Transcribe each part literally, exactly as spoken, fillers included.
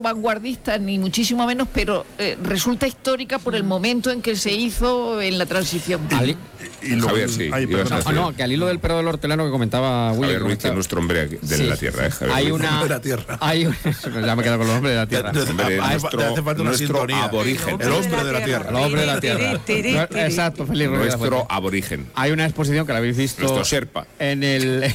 vanguardista ni muchísimo menos, pero eh, resulta histórica por el momento en que se hizo en la transición. Ali, y lo, Javier, sí. Ay, no, no, no, que al hilo del perro del hortelano que comentaba Willy. Javier Ruiz es nuestro hombre de sí. la tierra, ¿eh? Javier hay Ruiz. una, de la tierra. Hay un, ya me he quedado con los hombres de la tierra. De, de, de, ah, nuestro, hace falta una nuestro aborigen. El hombre de la tierra. El hombre de la tierra. Exacto, Feliz Ruiz. Nuestro aborigen. Hay una exposición que la habéis visto. Nuestro Sherpa. En el,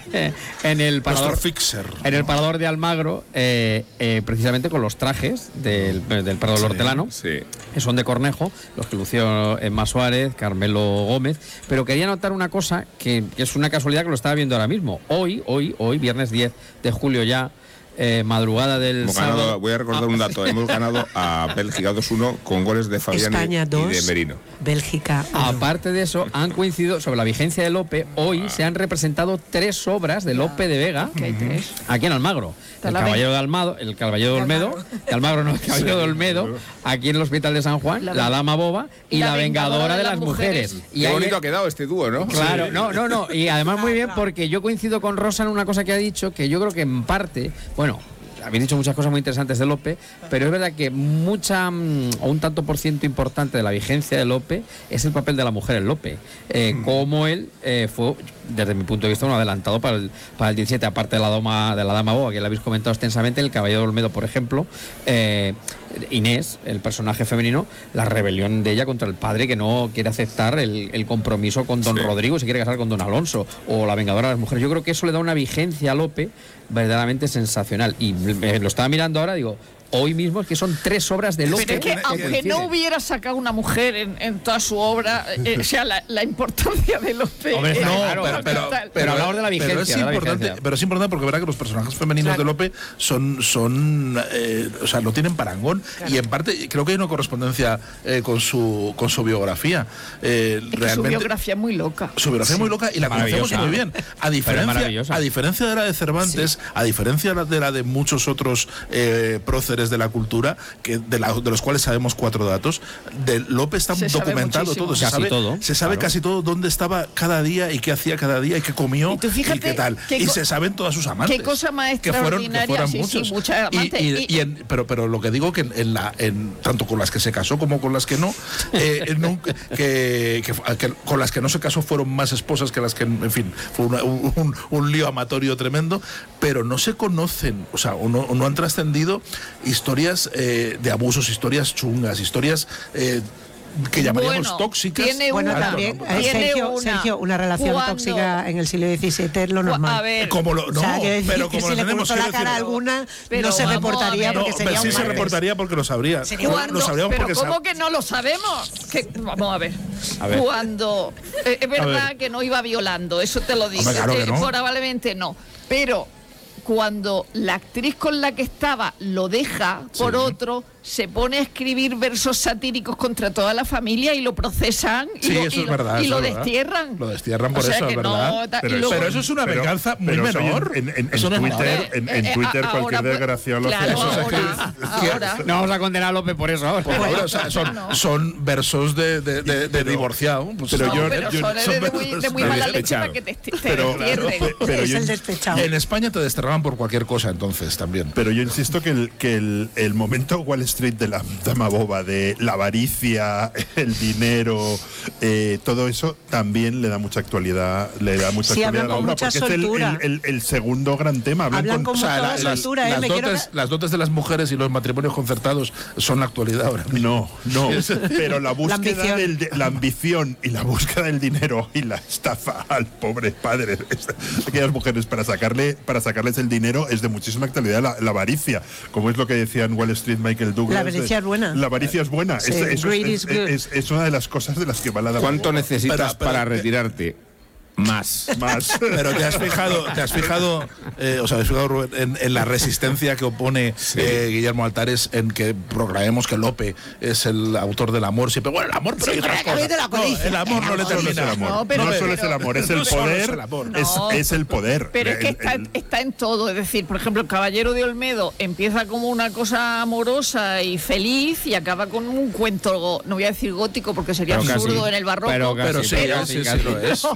en el parador. Nuestro fixer. En el parador de Almagro, eh, eh, precisamente con los trajes del, del perro del sí, hortelano, sí. que son de Cornejo, los que lució Emma Suárez, Carmelo Gómez. Pero quería notar una cosa que, que es una casualidad que lo estaba viendo ahora mismo. Hoy, hoy, hoy, viernes diez de julio ya, eh, madrugada del Hemos sábado. Ganado, voy a recordar ah. un dato. Hemos ganado a Bélgica dos uno con goles de Fabián España dos, y de Merino. Bélgica uno. Aparte de eso, han coincidido sobre la vigencia de Lope. Hoy ah. se han representado tres obras de Lope de Vega ¿Qué hay tres? aquí en Almagro. El Caballero de Almado, el Caballero de Olmedo, de Almagro no, el Caballero de Olmedo, aquí en el Hospital de San Juan, la, la Dama Boba y la, la Vengadora de las Mujeres. mujeres. Y Qué bonito ha quedado este dúo, ¿no? Claro, no, no, no. Y además muy bien porque yo coincido con Rosa en una cosa que ha dicho, que yo creo que en parte, bueno, habéis dicho muchas cosas muy interesantes de Lope, pero es verdad que mucha, o un tanto por ciento importante de la vigencia de Lope es el papel de la mujer en Lope. Eh, mm. Como él eh, fue, desde mi punto de vista, un adelantado para el, para el diecisiete, aparte de la dama, de la Dama Boba, que la habéis comentado extensamente, el Caballero de Olmedo, por ejemplo, eh, Inés, el personaje femenino, la rebelión de ella contra el padre que no quiere aceptar el, el compromiso con don sí. Rodrigo, se quiere casar con don Alonso, o la Vengadora de las Mujeres. Yo creo que eso le da una vigencia a Lope verdaderamente sensacional. Y me, lo estaba mirando ahora, digo, hoy mismo es que son tres obras de Lope. Pero es que aunque no hubiera sacado una mujer en, en toda su obra, eh, o sea, la, la importancia de Lope. Hombre, eh, no, claro, pero, pero, pero, pero hablamos de la vigencia. Pero es, importante, vigencia. pero es importante porque verá que los personajes femeninos claro. de Lope son, son eh, o sea, no tienen parangón. Claro. Y en parte creo que hay una correspondencia eh, con su con su biografía. Eh, es que realmente, su biografía es muy loca. Su biografía es sí. muy loca y la conocemos muy bien. A diferencia, a diferencia de la de Cervantes, sí. a diferencia de la de muchos otros eh, próceres de la cultura, que de, la, de los cuales sabemos cuatro datos, de Lope está se documentado todo, se casi sabe, todo, se sabe claro. casi todo dónde estaba cada día y qué hacía cada día y qué comió y, fíjate, y qué tal. Qué y se saben todas sus amantes. Qué cosa más que fueron, que fueron sí, muchos. Sí, muchas amantes. Y, y, y, y en, pero, pero lo que digo que en, en la, en, tanto con las que se casó como con las que no, eh, no que, que, que con las que no se casó fueron más esposas que las que, en fin, fue una, un, un lío amatorio tremendo, pero no se conocen, o sea, o no, o no han trascendido historias eh, de abusos, historias chungas, historias eh, que llamaríamos bueno, tóxicas. Tiene bueno, una, también, ¿no? eh, tiene Sergio, una, Sergio, una relación cuando, tóxica en el siglo diecisiete es lo normal. A ver, como lo, no, o sea, que decir, pero que como si lo le puso la cara a alguna, pero no se reportaría ver, porque no, sería pero sí un se martes. reportaría porque lo sabría. Cuando, lo sabríamos pero porque ¿cómo sab... que no lo sabemos? Que, vamos a ver. A ver. Cuando eh, es verdad que no iba violando, eso te lo digo. Hombre, claro que no. eh, probablemente no, pero cuando la actriz con la que estaba lo deja por sí. otro, se pone a escribir versos satíricos contra toda la familia y lo procesan y, sí, lo, eso y, es verdad, y eso lo es destierran. Lo destierran por o sea eso, que es verdad. No, pero, luego, pero eso es una pero, venganza muy pero, menor. En, en, eso en, no Twitter, en, en Twitter, ahora, cualquier desgraciado claro, lo hace. Ahora, ahora. No vamos a condenar a Lope por eso ahora. Por favor, o sea, son, no. son versos de, de, de, de pero, divorciado. Pues pero no, yo, pero yo, son, son de, muy, de muy mala leche para que te, te pero, destierren. Claro, pero es yo, el despechado. En España te desterraban por cualquier cosa entonces también. Pero yo insisto que el, que el, el momento Wall Street de la Dama Boba, de la avaricia, el dinero, eh, todo eso también le da mucha actualidad, le da mucha sí, actualidad a la obra, porque es el, el, el, el segundo gran tema. Hablan, hablan con, con o sea, mucha la, soltura, las, ¿eh? las, dotes, quiero... las dotes de las mujeres y los matrimonios concertados son la actualidad ahora mismo. No, no, pero la búsqueda la ambición. del la ambición y la búsqueda del dinero y la estafa al pobre padre de aquellas mujeres para sacarle para sacarles el dinero es de muchísima actualidad. La, la avaricia, como es lo que decía en Wall Street Michael Douglas. La avaricia es buena. La avaricia es buena. Sí, es, eso es, es, es, es una de las cosas de las que va la Dama Boba. ¿Cuánto necesitas pero, pero, para retirarte? Más. Más. Pero te has fijado, te has fijado, eh, o sea, te has fijado Rubén, en, en la resistencia que opone sí. eh, Guillermo Altares en que proclamemos que Lope es el autor del amor. Siempre, bueno, el amor, pero sí, hay otras cosas. De la no, el amor no, no le termina. Es el amor. No, pero, no pero, solo es el amor, es el no poder. Es el, amor. Es, no, es el poder. Pero el, es que está, el, está en todo. Es decir, por ejemplo, el Caballero de Olmedo empieza como una cosa amorosa y feliz y acaba con un cuento, no voy a decir gótico porque sería pero absurdo casi, en el barroco. Pero, casi, pero sí, pero, casi, casi lo es. No, pero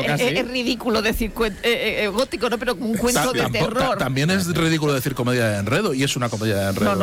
es, casi. es ridículo decir cuen- eh, eh, gótico, no, pero como un cuento Ta- de tampo- ta- terror. También es ridículo decir comedia de enredo, y es una comedia de enredo. No, no,